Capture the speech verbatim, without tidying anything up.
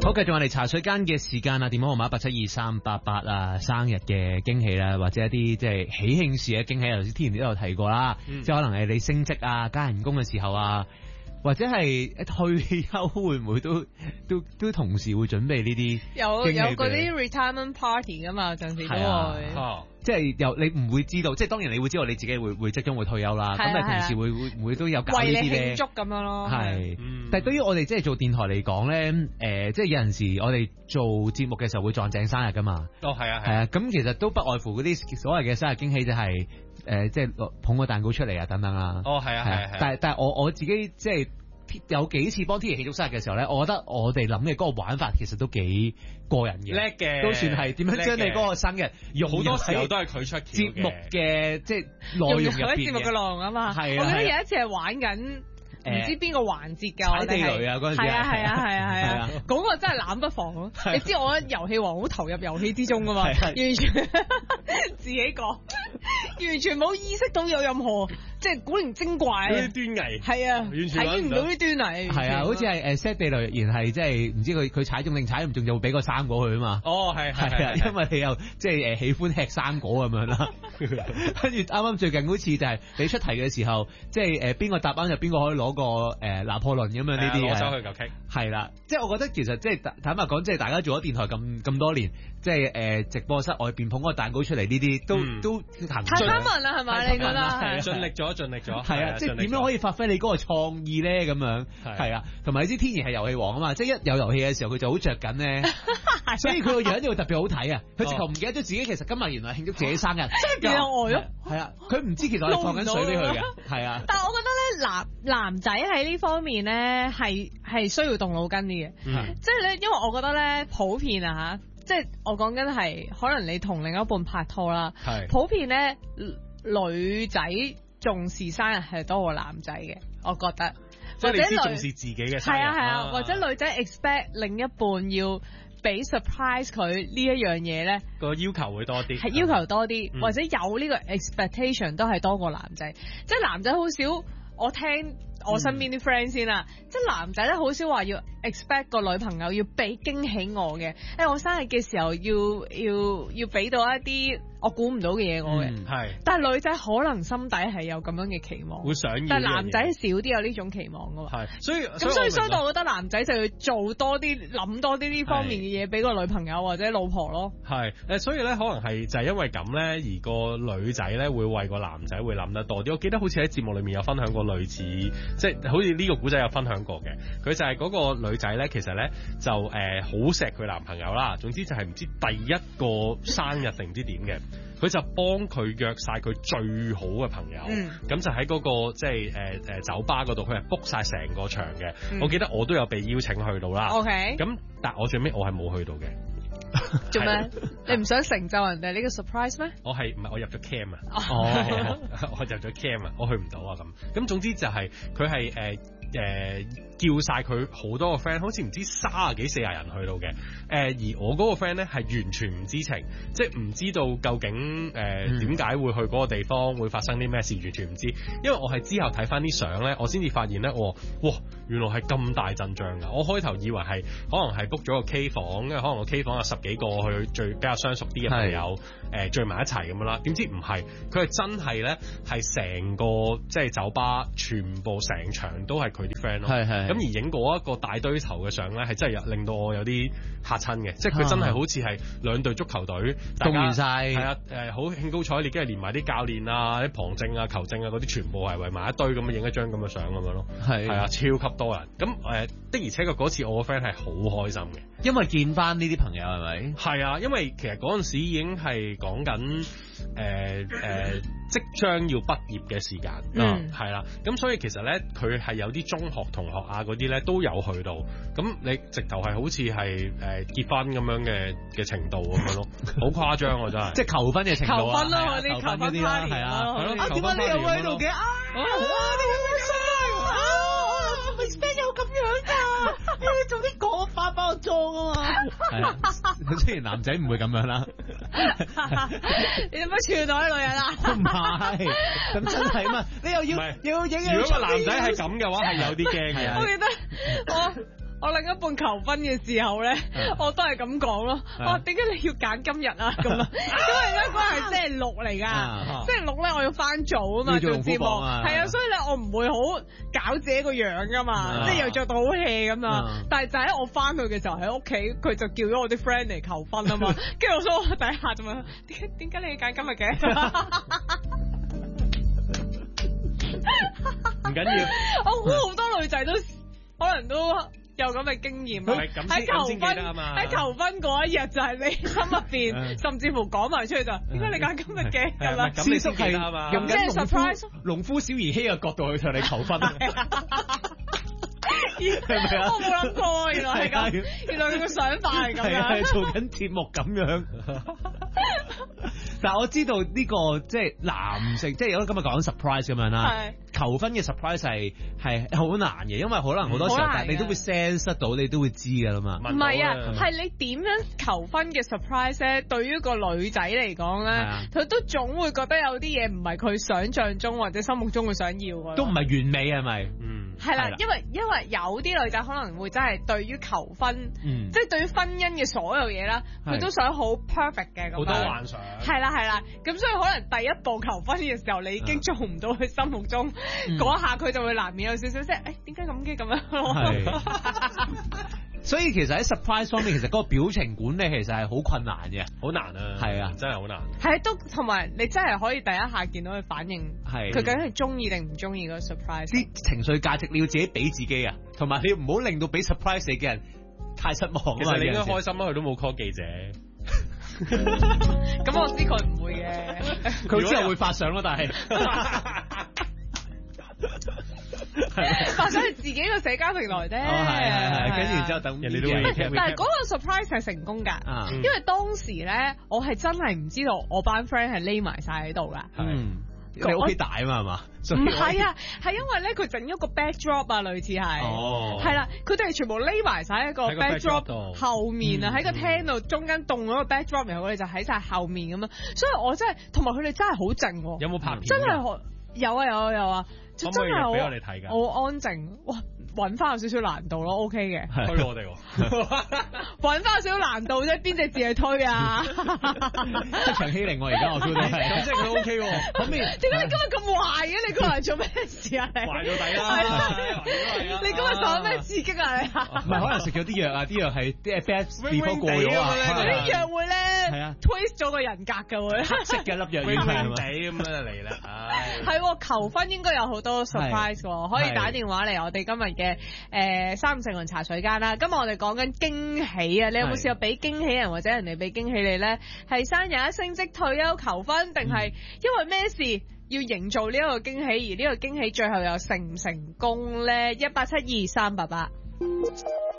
好，繼續我哋茶水間嘅時間啊，電話號碼八七二三八八啊，生日嘅驚喜啦，或者一啲即係喜慶事嘅驚喜，頭先天然都有提過啦，嗯、即係可能係你升職啊、加人工嘅時候啊，或者係退休會唔會都都都同時會準備呢啲有有嗰啲 retirement party 噶嘛，陣時都會。 啊即係又你唔會知道，即係當然你會知道你自己會會即將會退休啦。咁你平時會會唔會都有搞呢啲咧？ 為你慶祝咁樣咯。係， 嗯、但係對於我哋即係做電台嚟講咧，誒、呃，即係有陣時我哋做節目嘅時候會撞正生日噶嘛。 哦，係啊， 係啊。咁其實都不外乎嗰啲所謂嘅生日驚喜，就係、是、誒、呃，即係捧個蛋糕出嚟啊，等等啦。 哦，係啊，係啊。 但係但係我我自己即係。有幾次幫 T 爺慶祝生日嘅時候咧，我覺得我哋諗嘅嗰個玩法其實都幾過癮嘅， 叻嘅， 都算係點樣將你嗰個生日用好多時候都係佢出節目嘅即係內容入邊嘅節目嘅內容啊嘛。 係啊， 我記得有一次係玩緊。唔知邊個環節㗎？ 踩地雷啊！嗰陣時係啊係啊係啊係啊！嗰個真係冷不防咯。你知我遊戲王好投入遊戲之中㗎嘛？完全自己講，完全冇意識到有任何即係古靈精怪啲端倪。係啊，完全睇唔到啲端倪。 係啊，好似係誒 set 地雷，然係即係唔知佢佢踩中定踩唔中就會俾個生果佢啊嘛。 哦，係係係啊，因為你又即係誒喜歡吃生果咁樣啦。跟住啱啱最近好似就係你出題嘅時候，即係誒邊個答啱就邊個可以攞個誒拿破崙咁樣呢啲攞走佢嚿棘。 係啦，即係我覺得其實即係坦白講，即係大家做咗電台咁咁多年，即係誒直播室外邊捧個蛋糕出嚟呢啲，都都行太親民啦，係咪？你覺得係盡力咗，盡力咗。 係啊，即係點樣可以發揮你嗰個創意咧？咁樣係啊，同埋你知天然係遊戲王啊嘛，即係一有遊戲嘅時候佢就好着緊咧，所以佢個樣就會特別好睇啊！佢直頭唔記得咗自己其實今日原來慶祝自己生日， 真係幾有愛咯。 係啊，佢唔知其實我哋放緊水俾佢嘅，係啊。 但係我覺得咧，男男仔喺呢方面咧係係需要動腦筋啲嘅，即係咧，因為我覺得咧普遍啊嚇，即係我講緊係可能你同另一半拍拖啦，普遍咧女仔重視生日係多過男仔嘅，我覺得。 或者你重視自己嘅生日。係啊係啊，或者女仔 expect 另一半要俾 surprise 佢呢一樣嘢咧， 個要求會多啲， 係要求多啲，嗯、或者有呢個 expectation 都係多過男仔，即係男仔好少。我聽我身邊啲 friend 先啦，嗯、即係男仔咧好少話要 expect 個女朋友要俾驚喜我嘅，誒我生日嘅時候要要要俾到一啲我估唔到嘅嘢我嘅，係、嗯，但係女仔可能心底係有咁樣嘅期望， 會想要， 但係男仔少啲有呢種期望噶嘛， 係，所以咁所以所以我覺得男仔就要做多啲諗多啲呢方面嘅嘢俾個女朋友或者老婆咯， 係，誒所以咧可能係就係因為咁咧而個女仔咧會為個男仔會諗得多啲，我記得好似喺節目裏面有分享過類似，即係好似呢個古仔有分享過嘅，佢就係嗰個女仔咧其實咧就誒好錫佢男朋友啦，總之就係唔知第一個生日定唔知點嘅。佢就幫佢約晒佢最好嘅朋友，咁、嗯、就喺嗰、那個即係誒誒酒吧嗰度，佢係 book 晒成個場嘅。嗯、我記得我都有被邀請去到啦。 OK， 咁但係我最尾我係冇去到嘅。 做咩？你唔想成就人哋呢個 surprise 咩？ 我係唔係我入咗 cam 啊？哦，我入咗 cam 啊，我去唔到啊咁。咁總之就係佢係誒誒叫晒佢好多個 friend，好似唔知三十幾四十人去到嘅。誒、呃、而我嗰個 friend 咧係完全唔知情，即係唔知道究竟誒點解會去嗰個地方會發生啲咩事，完全唔知。因為我係之後睇翻啲相咧，我先至發現咧，我哇原來係咁大陣仗㗎！我開頭以為係可能係 book 咗個 K 房，因為可能個 K 房有十幾個去最比較相熟啲嘅朋友誒聚埋一齊咁樣啦。點知唔係，佢係真係咧係成個即係酒吧全部成場都係佢啲 friend 咯。係係。咁而影過一個大堆頭嘅相咧，係真係令到我有啲嚇親嘅。即係佢真係好似係兩隊足球隊動員晒，係啊誒好興高采烈，跟住連埋啲教練啊、啲旁證啊、球證啊嗰啲全部係圍埋一堆咁樣影一張咁嘅相咁樣咯。係係啊，超級多人。咁誒、呃、的而且確嗰次我個 friend 係好開心嘅， 因為見翻呢啲朋友係咪？ 係啊，因為其實嗰陣時已經係講緊誒誒即將要畢業嘅時間，嗯係啦。咁所以其實咧佢係有啲中學同學啊嗰啲咧都有去到。咁你直頭係好似係誒結婚咁樣嘅嘅程度咁樣咯，好誇張啊真係。即係求婚嘅程度啊！求婚咯，嗰啲求婚嗰啲啦，係啊。啊點解你又喺度嘅？啊你咁樣衰啊！我 friend 有咁樣㗎，你做啲講法幫我裝啊嘛。 係啊，雖然男仔唔會咁樣啦。 你做乜串到啲女人啊？ 唔係，咁真係嘛？你又要要影？ 如果個男仔係咁嘅話，係有啲驚嘅。 我記得我我另一半求婚嘅時候咧，我都係咁講咯。我話點解你要揀今日啊？咁啊，因為咧嗰日係星期六嚟㗎，星期六咧我要翻做啊嘛，做節目係啊，所以咧我唔會好搞自己個樣㗎嘛，即係又着到好 hea 咁啊。但係就喺我翻去嘅時候喺屋企，佢就叫咗我啲 friend 嚟求婚啊嘛。跟住我說我第一下就問點解點解你要揀今日嘅？ 唔緊要， 我估好多女仔都可能都有咁嘅經驗啊！喺求婚喺求婚嗰一日就係你心入邊，甚至乎講埋出去就點解你揀今日嘅咁啊？ 咁你先記得啊嘛！ 用緊農夫農夫小兒希嘅角度去同你求婚。係咪啊？ 我冇諗過，原來係咁，原來佢個想法係咁樣， 係做緊節目咁樣。但係我知道呢個即係男性，即係如果今日講 surprise 咁樣啦，求婚嘅 surprise 係係好難嘅，因為可能好多時候，但係你都會 sense 得到，你都會知㗎啦嘛。 唔係啊，係你點樣求婚嘅 surprise 咧？對於個女仔嚟講咧，佢都總會覺得有啲嘢唔係佢想像中或者心目中佢想要嘅， 都唔係完美係咪？ 嗯。 係啦，因為因為有啲女仔可能會真係對於求婚， 嗯、 即係對於婚姻嘅所有嘢啦，佢都想好 perfect 嘅咁樣。 好多幻想。 係啦係啦，咁所以可能第一步求婚嘅時候，你已經做唔到佢心目中嗰、嗯、下，佢就會難免有少少即係，誒點解咁嘅咁樣？ 所以其實喺 surprise 方面，其實嗰個表情管理其實係好困難嘅， 好難啊， 係啊， 真係好難。 係都同埋你真係可以第一下見到佢反應，係佢究竟係中意定唔中意嗰個 surprise。 啲情緒價值你要自己俾自己啊，同埋你唔好令到俾 surprise 你嘅人太失望。 其實你應該開心啊，佢都冇 call 記者。 咁我知佢唔會嘅， 佢之後會發相咯，但係。 發上去自己個社交平台啫， 係係，跟住然之後等人哋都會。 但係嗰個 surprise 係成功㗎，因為當時咧，我係真係唔知道我班 friend 係匿埋晒喺度㗎。 嗯，你屋企大啊嘛係嘛？ 唔係啊，係因為咧佢整咗個 backdrop 啊，類似係， 哦， 係啦，佢哋全部匿埋晒喺個 backdrop 後面啊，喺個廳度中間凍咗個 backdrop，然後我哋就喺晒後面咁樣，所以我真係同埋佢哋真係好靜。 有冇拍片？ 真係好有啊有啊有啊！ 可唔可以俾我哋睇㗎？ 好安靜，哇！揾翻有少少難度咯 ，OK 嘅。 推我哋喎， 揾翻有少少難度啫，邊隻字係推啊？ 即場欺凌我而家我 feel 到係， 即係佢 OK 喎。可唔可以？ 點解你今日咁壞嘅？你過嚟做咩事啊？你壞到底啦！ 你今日受咩刺激啊？你唔係可能食咗啲藥啊？啲藥係啲 bad before 過咗啊？ 嗰啲藥會咧係啊 twist 咗個人格㗎會。 黑色嘅粒藥丸係地咁樣嚟啦，唉。 係求婚應該有好多 surprise 喎，可以打電話嚟我哋今日嘅誒三五成雲茶水間啦。今日我哋講緊驚喜啊，你有冇試過俾驚喜人或者人哋俾驚喜你咧？係生日、升職、退休、求婚，定係因為咩事要營造呢一個驚喜？而呢個驚喜最後又成唔成功咧？一八七二三八八。